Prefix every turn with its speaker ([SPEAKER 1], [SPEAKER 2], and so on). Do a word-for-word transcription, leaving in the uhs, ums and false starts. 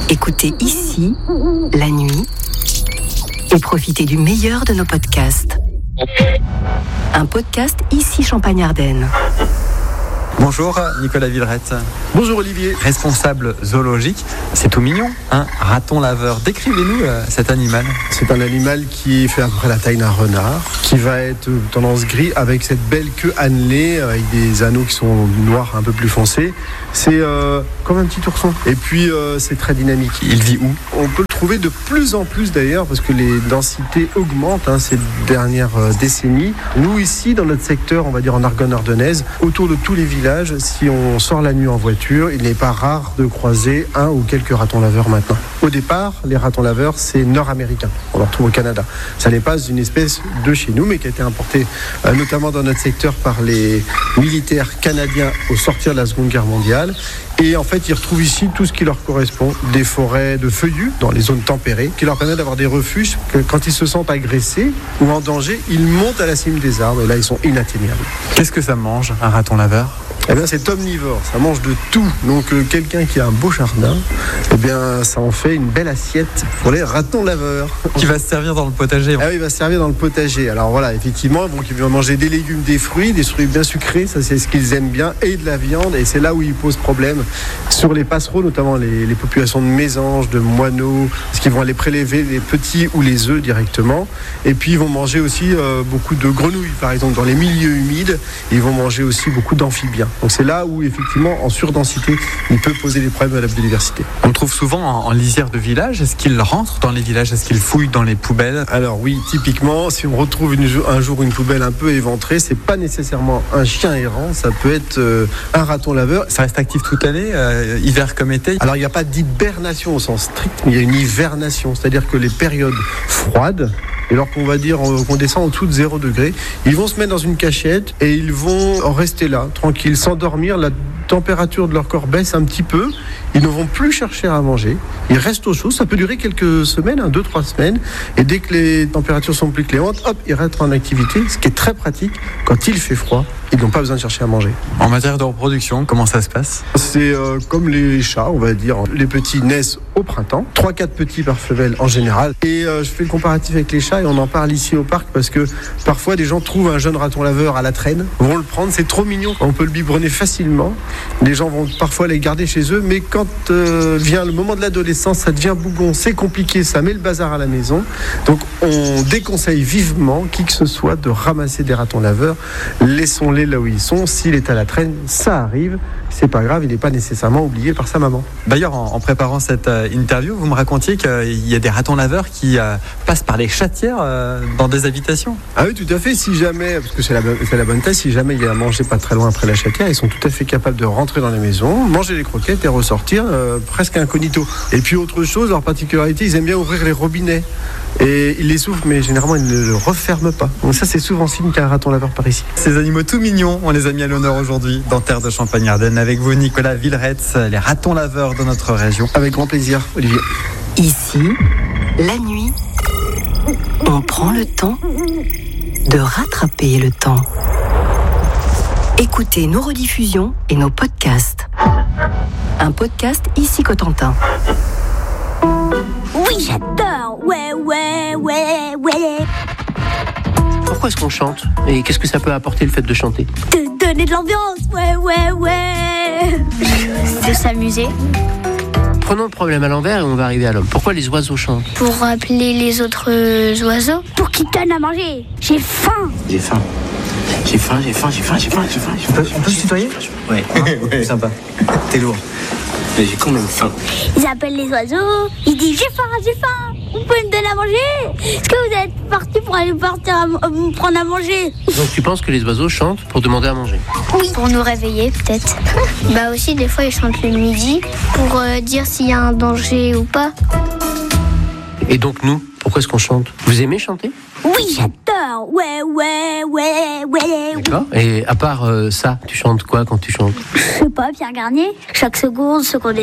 [SPEAKER 1] Écoutez ici, la nuit, et profitez du meilleur de nos podcasts. Un podcast ici Champagne-Ardenne.
[SPEAKER 2] Bonjour Nicolas Villerette.
[SPEAKER 3] Bonjour Olivier.
[SPEAKER 2] Responsable zoologique, c'est tout mignon, un raton laveur. Décrivez-nous euh, cet animal.
[SPEAKER 3] C'est un animal qui fait à peu près la taille d'un renard, qui va être tendance gris avec cette belle queue annelée, avec des anneaux qui sont noirs un peu plus foncés. C'est euh, comme un petit ourson. Et puis euh, c'est très dynamique.
[SPEAKER 2] Il vit où ?
[SPEAKER 3] On peut le trouver de plus en plus d'ailleurs, parce que les densités augmentent hein, ces dernières euh, décennies. Nous ici, dans notre secteur, on va dire en Argonne-Ardennaise, autour de tous les villages, si on sort la nuit en voiture, il n'est pas rare de croiser un ou quelques ratons laveurs maintenant. Au départ, les ratons laveurs, c'est nord-américain. On le retrouve au Canada. Ça n'est pas une espèce de chez nous, mais qui a été importée euh, notamment dans notre secteur par les militaires canadiens au sortir de la Seconde Guerre mondiale. Et en fait, ils retrouvent ici tout ce qui leur correspond. Des forêts de feuillus dans les zones tempérées, qui leur permettent d'avoir des refuges que quand ils se sentent agressés ou en danger, ils montent à la cime des arbres et là, ils sont inatteignables.
[SPEAKER 2] Qu'est-ce que ça mange, un raton laveur ?
[SPEAKER 3] Eh bien, c'est omnivore, ça mange de tout. Donc, euh, quelqu'un qui a un beau jardin, eh bien, ça en fait une belle assiette pour les ratons laveurs.
[SPEAKER 2] Qui va se servir dans le potager.
[SPEAKER 3] Ah oui, il va se servir dans le potager. Alors voilà, effectivement, donc, ils vont manger des légumes, des fruits, des fruits bien sucrés, ça c'est ce qu'ils aiment bien, et de la viande. Et c'est là où ils posent problème. Sur les passereaux, notamment les, les populations de mésanges, de moineaux, parce qu'ils vont aller prélever les petits ou les œufs directement. Et puis, ils vont manger aussi euh, beaucoup de grenouilles, par exemple, dans les milieux humides. Ils vont manger aussi beaucoup d'amphibiens. Donc c'est là où, effectivement, en surdensité, il peut poser des problèmes à la biodiversité.
[SPEAKER 2] On le trouve souvent en, en lisière de village. Est-ce qu'il rentre dans les villages ? Est-ce qu'il fouille dans les poubelles ?
[SPEAKER 3] Alors oui, typiquement, si on retrouve une, un jour une poubelle un peu éventrée, c'est pas nécessairement un chien errant, ça peut être euh, un raton laveur.
[SPEAKER 2] Ça reste actif toute l'année, euh, hiver comme été ?
[SPEAKER 3] Alors il n'y a pas d'hibernation au sens strict, mais il y a une hivernation, c'est-à-dire que les périodes froides, et alors qu'on va dire qu'on descend en dessous de zéro degré, ils vont se mettre dans une cachette et ils vont rester là, tranquilles, s'endormir. La température de leur corps baisse un petit peu. Ils ne vont plus chercher à manger. Ils restent au chaud. Ça peut durer quelques semaines, hein, deux, trois semaines. Et dès que les températures sont plus clémentes, hop, ils rentrent en activité. Ce qui est très pratique. Quand il fait froid, ils n'ont pas besoin de chercher à manger.
[SPEAKER 2] En matière de reproduction, comment ça se passe ?
[SPEAKER 3] C'est euh, comme les chats, on va dire. Les petits naissent au printemps. trois quatre petits par femelle en général. Et euh, je fais le comparatif avec les chats et on en parle ici au parc parce que parfois des gens trouvent un jeune raton laveur à la traîne, vont le prendre, c'est trop mignon. On peut le biberonner facilement. Les gens vont parfois les garder chez eux, mais quand euh, vient le moment de l'adolescence, ça devient bougon, c'est compliqué, ça met le bazar à la maison. Donc on déconseille vivement qui que ce soit de ramasser des ratons laveurs. Laissons-les là où ils sont. S'il est à la traîne, ça arrive. C'est pas grave, il n'est pas nécessairement oublié par sa maman.
[SPEAKER 2] D'ailleurs, en, en préparant cette euh, interview, vous me racontiez qu'il y a des ratons laveurs qui euh, passent par les chatières euh, dans des habitations.
[SPEAKER 3] Ah oui, tout à fait. Si jamais, parce que c'est la, c'est la bonne taille, si jamais il y a à manger pas très loin après la chatière, ils sont tout à fait capables de rentrer dans les maisons, manger les croquettes et ressortir euh, presque incognito. Et puis autre chose, leur particularité, ils aiment bien ouvrir les robinets. Et ils les ouvrent, mais généralement ils ne le referment pas. Donc ça, c'est souvent signe qu'il y a un raton laveur par ici.
[SPEAKER 2] Ces animaux tout mignons, on les a mis à l'honneur aujourd'hui dans Terre de Champagne-Ardenne. Avec vous, Nicolas Villerette, les ratons laveurs de notre région.
[SPEAKER 3] Avec grand plaisir, Olivier.
[SPEAKER 1] Ici, la nuit, on prend le temps de rattraper le temps. Écoutez nos rediffusions et nos podcasts. Un podcast ici Cotentin.
[SPEAKER 4] Oui, j'adore. Ouais, ouais, ouais, ouais.
[SPEAKER 5] Pourquoi est-ce qu'on chante ? Et qu'est-ce que ça peut apporter le fait de chanter ?
[SPEAKER 4] Te donner de l'ambiance. Ouais, ouais, ouais. De s'amuser.
[SPEAKER 5] Prenons le problème à l'envers et on va arriver à l'homme. Pourquoi les oiseaux chantent ?
[SPEAKER 4] Pour rappeler les autres oiseaux. Pour qu'ils donnent à manger. J'ai faim.
[SPEAKER 6] J'ai faim. J'ai faim, j'ai faim, j'ai faim, j'ai faim, j'ai faim.
[SPEAKER 7] On peut, on peut se tutoyer ?
[SPEAKER 6] Ouais.
[SPEAKER 7] Ouais. Sympa. T'es lourd.
[SPEAKER 6] Mais j'ai quand même faim.
[SPEAKER 4] Ils appellent les oiseaux. Ils disent j'ai faim, j'ai faim. Vous pouvez me donner à manger ? Est-ce que vous êtes partis pour aller partir à, à me prendre à manger ?
[SPEAKER 5] Donc tu penses que les oiseaux chantent pour demander à manger ?
[SPEAKER 4] Oui. Pour nous réveiller peut-être. Bah aussi des fois ils chantent le midi pour euh, dire s'il y a un danger ou pas.
[SPEAKER 5] Et donc nous, pourquoi est-ce qu'on chante ? Vous aimez chanter ?
[SPEAKER 4] Oui, j'adore. Ouais, ouais, ouais, ouais.
[SPEAKER 5] D'accord. Et à part euh, ça, tu chantes quoi quand tu chantes ?
[SPEAKER 4] Je sais pas, Pierre Garnier. Chaque seconde, seconde